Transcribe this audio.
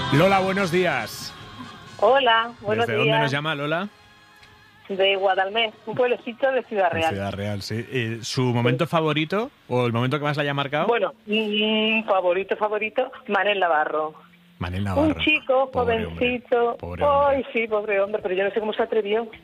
Lola, buenos días. Hola, buenos ¿Desde días. dónde nos llama Lola? De Guadalmés, un pueblecito de Ciudad De Real. Ciudad Real, sí. ¿Su momento favorito o el momento que más le haya marcado? Bueno, favorito, Manel Navarro. Manel Un Navarro. chico Pobre hombre. jovencito. Pobre hombre. Ay, sí, pobre hombre, pero yo no sé cómo se atrevió.